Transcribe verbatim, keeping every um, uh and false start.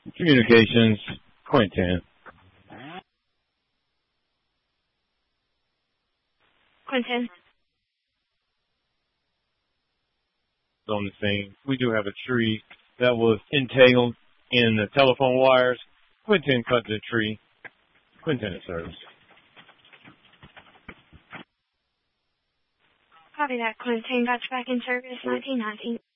Communications, Quentin. Quentin. On the scene, we do have a tree that was entangled in the telephone wires. Quentin cut the tree. Quentin at service. Copy that, Quentin. Got you back in service, nineteen ninety.